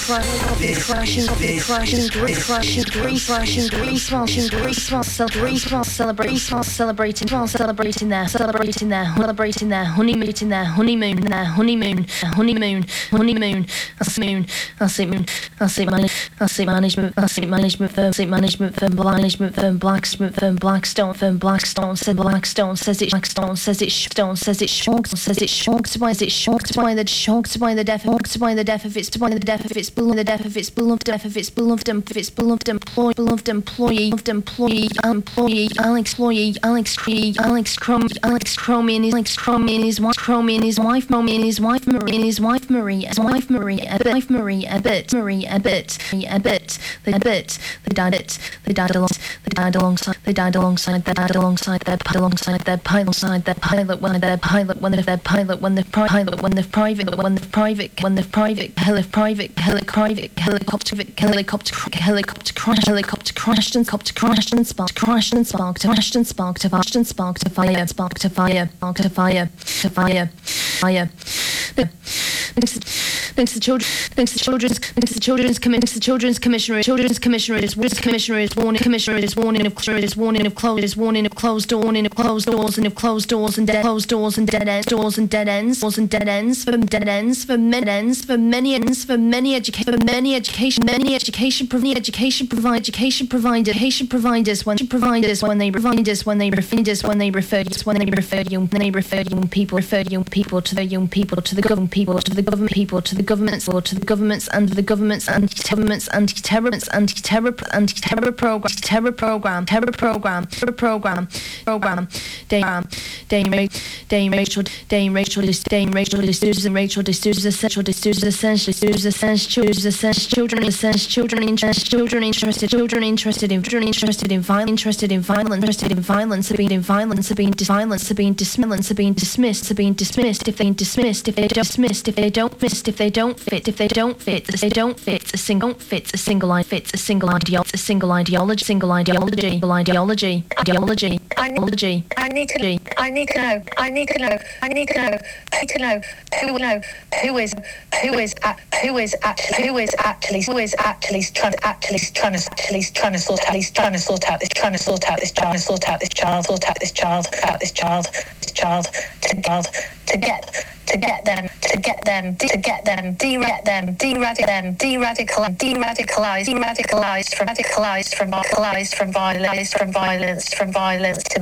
Blackstone says it shocked by the death of its beloved employee Alex Cromie and his wife Marie Abbott. They died alongside their pilot when the private helicopter crashed and sparked a fire. Thanks to children's commissioner is warning of closed doors and dead ends for many education providers when they refer young people to the governments and the government's anti-terror program. Dame Rachel D'Souza says children interested in violence have been dismissed if they don't fit a single ideology. I need to know who is actually trying to sort out this child to get them de-radicalized from violence to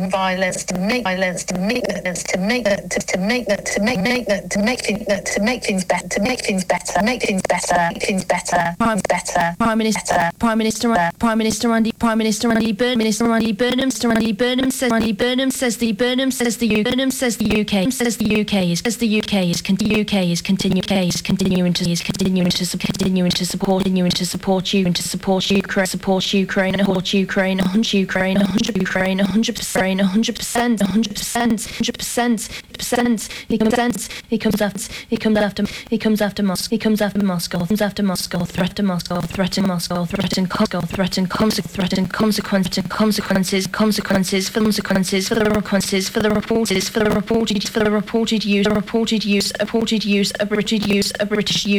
make things better. Prime Minister Andy Burnham says the UK is continuing to support Ukraine 100%. He comes after Moscow. Threaten consequences for the reported use of British